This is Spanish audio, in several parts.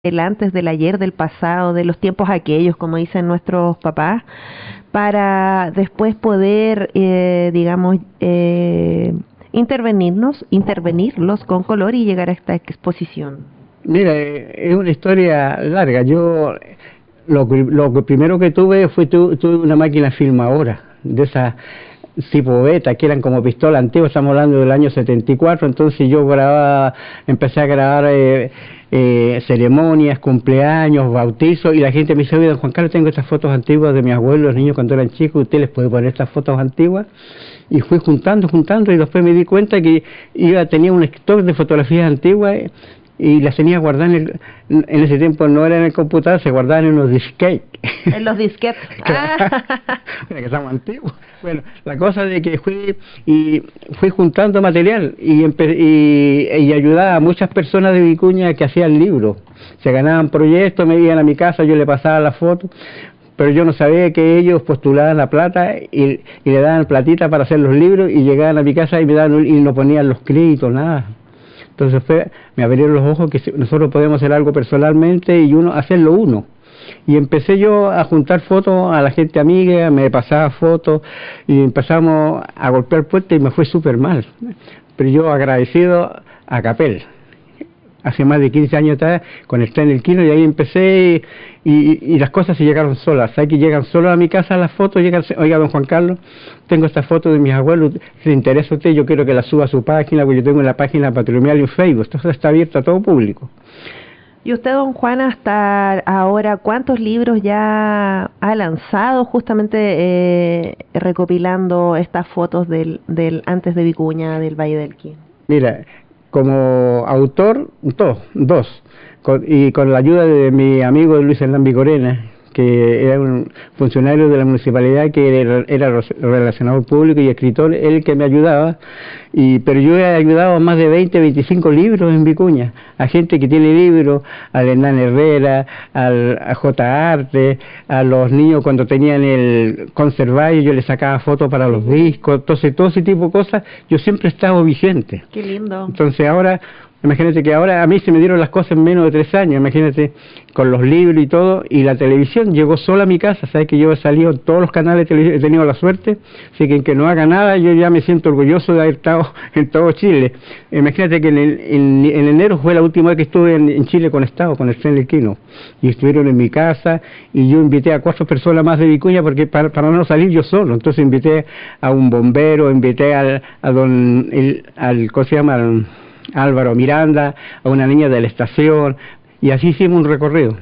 el antes, del ayer, del pasado, de los tiempos aquellos, como dicen nuestros papás, para después poder, digamos, intervenirlos con color y llegar a esta exposición. Mira, es una historia larga. Yo lo primero que tuve tuve una máquina filmadora de esas tipo beta, que eran como pistola antigua, estamos hablando del año 74, entonces yo empecé a grabar ceremonias, cumpleaños, bautizos, y la gente me dice: oye, don Juan Carlos, tengo estas fotos antiguas de mis abuelos, los niños cuando eran chicos, ¿usted les puede poner estas fotos antiguas? Y fui juntando, y después me di cuenta que tenía un stock de fotografías antiguas, y las tenía guardadas en ese tiempo no era en el computador, se guardaban en unos disquetes. En los disquetes. Que estamos antiguos. Bueno, la cosa de que fui juntando material y ayudaba a muchas personas de Vicuña que hacían libros. Se ganaban proyectos, me iban a mi casa, yo le pasaba las fotos, pero yo no sabía que ellos postulaban la plata y le daban platita para hacer los libros, y llegaban a mi casa y y no ponían los créditos, nada. Entonces me abrieron los ojos que nosotros podemos hacer algo personalmente y hacerlo uno. Y empecé yo a juntar fotos a la gente amiga, me pasaba fotos y empezamos a golpear puertas y me fue súper mal. Pero yo agradecido a Capel. Hace más de 15 años atrás conecté en el Kino y ahí empecé y las cosas se llegaron solas. Hay que llegan solas a mi casa las fotos, oiga, don Juan Carlos, tengo esta foto de mis abuelos, si le interesa a usted, yo quiero que la suba a su página, porque yo tengo en la página patrimonial en Facebook, esto está abierto a todo público. ¿Y usted, don Juan, hasta ahora cuántos libros ya ha lanzado justamente recopilando estas fotos del antes de Vicuña, del Valle del Elqui? Mira, como autor, dos, y con la ayuda de mi amigo Luis Hernán Vicorena, que era un funcionario de la municipalidad, que era relacionador público y escritor, él el que me ayudaba, pero yo he ayudado a más de 25 libros en Vicuña, a gente que tiene libros, al Hernán Herrera, a J. Arte, a los niños cuando tenían el conservario, yo les sacaba fotos para los discos, entonces todo ese tipo de cosas, yo siempre he estado vigente. Qué lindo. Entonces ahora, imagínate que ahora a mí se me dieron las cosas en menos de 3 años, imagínate, con los libros y todo, y la televisión llegó sola a mi casa, sabes que yo he salido en todos los canales de televisión, he tenido la suerte, así que aunque no haga nada, yo ya me siento orgulloso de haber estado en todo Chile. Imagínate que en enero fue la última vez que estuve en Chile conectado con el tren del Quino, y estuvieron en mi casa, y yo invité a 4 personas más de Vicuña, porque para no salir yo solo, entonces invité a un bombero, invité ¿cómo se llama?, Álvaro Miranda, a una niña de la estación, y así hicimos un recorrido.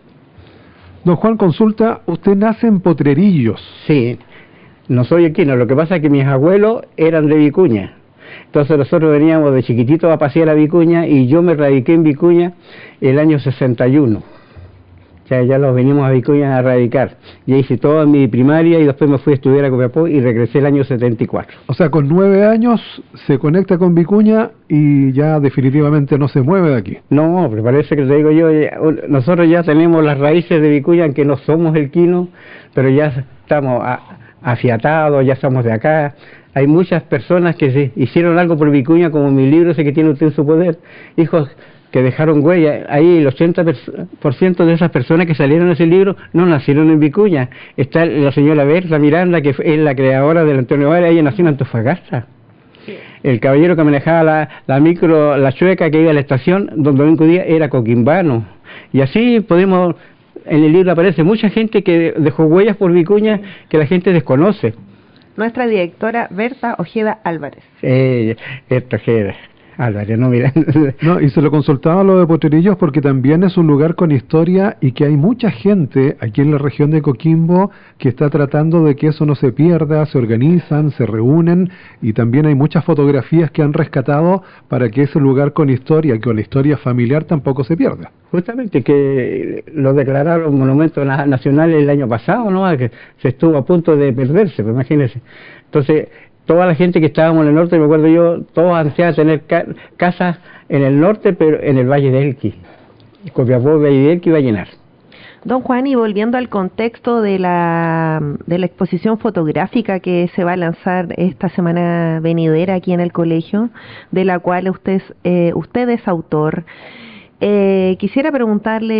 Don Juan, consulta, usted nace en Potrerillos. Sí, no soy equino, lo que pasa es que mis abuelos eran de Vicuña, entonces nosotros veníamos de chiquititos a pasear a Vicuña, y yo me radiqué en Vicuña el año 61. Ya los venimos a Vicuña a radicar. Ya hice toda mi primaria y después me fui a estudiar a Copiapó y regresé el año 74. O sea, con 9 años se conecta con Vicuña y ya definitivamente no se mueve de aquí. No, pero parece que te digo yo, nosotros ya tenemos las raíces de Vicuña, aunque no somos el Quino, pero ya estamos afiatados, ya somos de acá. Hay muchas personas que hicieron algo por Vicuña, como mi libro ese que tiene usted en su poder, hijos que dejaron huella. Ahí el 80% de esas personas que salieron en ese libro no nacieron en Vicuña. Está la señora Berta Miranda, que es la creadora del Antonio Vara, ella nació en Antofagasta. Sí. El caballero que manejaba la micro, la chueca, que iba a la estación, don Domingo Díaz, era coquimbano. Y así podemos, en el libro aparece mucha gente que dejó huellas por Vicuña que la gente desconoce. Nuestra directora Berta Ojeda Álvarez. Berta Ojeda Álvarez, no, mira. No, y se lo consultaba lo de Potrerillos porque también es un lugar con historia y que hay mucha gente aquí en la región de Coquimbo que está tratando de que eso no se pierda, se organizan, se reúnen, y también hay muchas fotografías que han rescatado para que ese lugar con historia, con la historia familiar, tampoco se pierda. Justamente que lo declararon monumento nacional el año pasado, ¿no? Que se estuvo a punto de perderse, pues imagínense. Entonces, toda la gente que estábamos en el norte, me acuerdo yo, todos ansiaban tener casas en el norte, pero en el Valle del Elqui. Copiapó, Valle del Elqui va a llenar. Don Juan, y volviendo al contexto de la exposición fotográfica que se va a lanzar esta semana venidera aquí en el colegio, de la cual usted es autor, Quisiera preguntarle